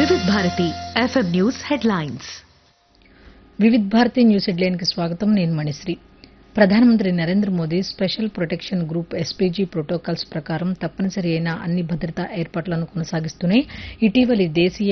Vividh Bharati FM news headlines. Vividh Bharati news headline కి స్వాగతం. నేను మణిశ్రీ. ప్రధానమంత్రి Narendra Modi special protection group SPG protocols ప్రకారం తప్పనిసరి అయిన అన్ని భద్రతా ఏర్పాట్లను కొనసాగిస్తూనే ఇటీవలి దేశీయ